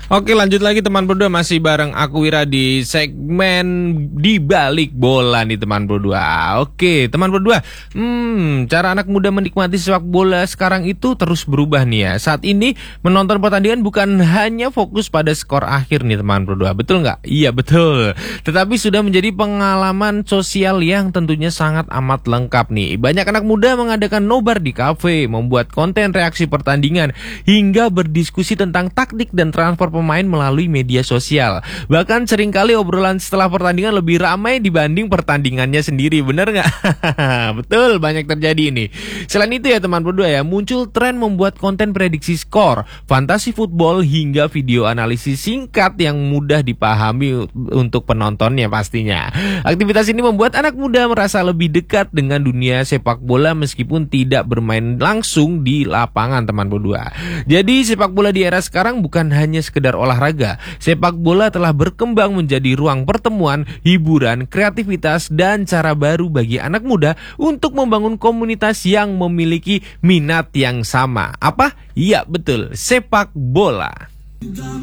Oke, lanjut lagi teman berdua, masih bareng aku Wira di segmen di balik bola nih teman berdua. Oke teman berdua, cara anak muda menikmati sepak bola sekarang itu terus berubah nih ya. Saat ini menonton pertandingan bukan hanya fokus pada skor akhir nih teman berdua, betul nggak? Iya betul. Tetapi sudah menjadi pengalaman sosial yang tentunya sangat amat lengkap nih. Banyak anak muda mengadakan nobar di kafe, membuat konten reaksi pertandingan, hingga berdiskusi tentang taktik dan transfer pemain melalui media sosial. Bahkan seringkali obrolan setelah pertandingan lebih ramai dibanding pertandingannya sendiri, bener nggak? Betul, banyak terjadi ini. Selain itu ya teman berdua ya, muncul tren membuat konten prediksi skor, fantasi football, hingga video analisis singkat yang mudah dipahami untuk penontonnya pastinya. Aktivitas ini membuat anak muda merasa lebih dekat dengan dunia sepak bola meskipun tidak bermain langsung di lapangan teman berdua. Jadi sepak bola di era sekarang bukan hanya sekedar olahraga. Sepak bola telah berkembang menjadi ruang pertemuan, hiburan, kreativitas, dan cara baru bagi anak muda untuk membangun komunitas yang memiliki minat yang sama. Apa? Iya betul, sepak bola.